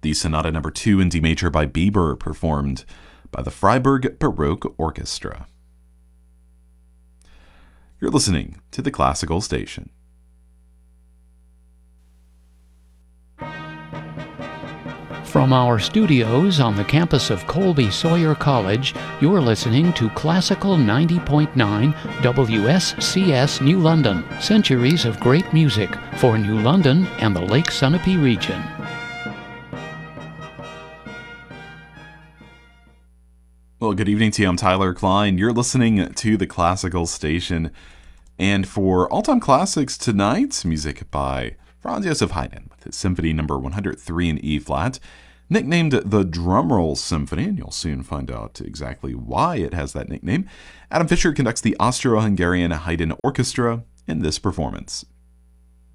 the Sonata No. 2 in D major by Bieber, performed by the Freiburg Baroque Orchestra. You're listening to the Classical Station. From our studios on the campus of Colby Sawyer College, you're listening to Classical 90.9 WSCS New London, centuries of great music for New London and the Lake Sunapee region. Well, good evening to you. I'm Tyler Klein. You're listening to the Classical Station. And for All-Time Classics tonight, music by Franz Joseph Haydn with his Symphony No. 103 in E-flat, nicknamed the Drumroll Symphony, and you'll soon find out exactly why it has that nickname. Adam Fischer conducts the Austro-Hungarian Haydn Orchestra in this performance.